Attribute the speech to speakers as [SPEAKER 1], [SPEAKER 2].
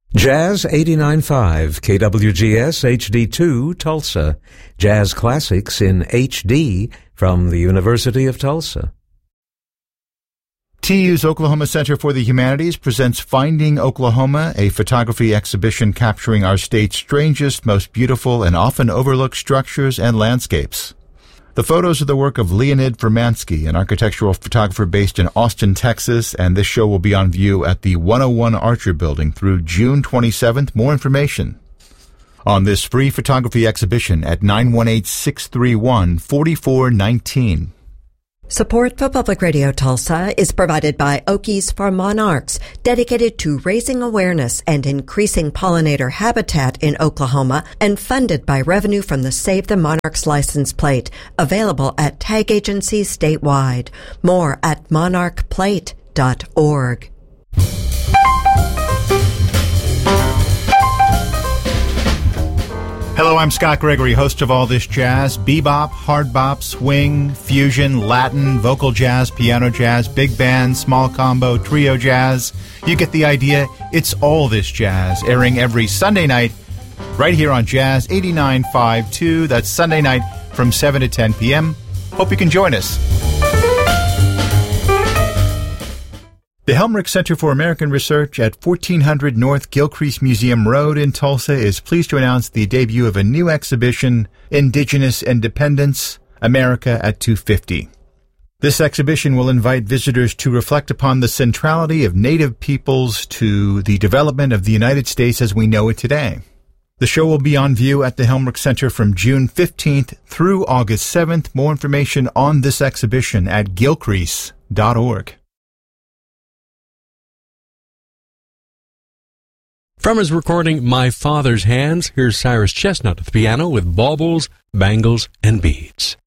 [SPEAKER 1] Jazz 89.5, KWGS HD2, Tulsa. Jazz Classics in HD from the University of Tulsa.
[SPEAKER 2] TU's Oklahoma Center for the Humanities presents Finding Oklahoma, a photography exhibition capturing our state's strangest, most beautiful, and often overlooked structures and landscapes. The photos are the work of Leonid Vermansky, an architectural photographer based in Austin, Texas, and this show will be on view at the 101 Archer Building through June 27th. More information on this free photography exhibition at 918-631-4419.
[SPEAKER 3] Support for Public Radio Tulsa is provided by Okies for Monarchs, dedicated to raising awareness and increasing pollinator habitat in Oklahoma, and funded by revenue from the Save the Monarchs license plate, available at tag agencies statewide. More at monarchplate.org.
[SPEAKER 2] Hello, I'm Scott Gregory, host of All This Jazz, bebop, hard bop, swing, fusion, Latin, vocal jazz, piano jazz, big band, small combo, trio jazz. You get the idea. It's All This Jazz, airing every Sunday night right here on Jazz 89.5 That's Sunday night from 7 to 10 p.m. Hope you can join us. The Helmrich Center for American Research at 1400 North Gilcrease Museum Road in Tulsa is pleased to announce the debut of a new exhibition, Indigenous Independence, America at 250. This exhibition will invite visitors to reflect upon the centrality of Native peoples to the development of the United States as we know it today. The show will be on view at the Helmrich Center from June 15th through August 7th. More information on this exhibition at gilcrease.org.
[SPEAKER 4] From his recording, My Father's Hands, here's Cyrus Chestnut at the piano with baubles, bangles, and beads.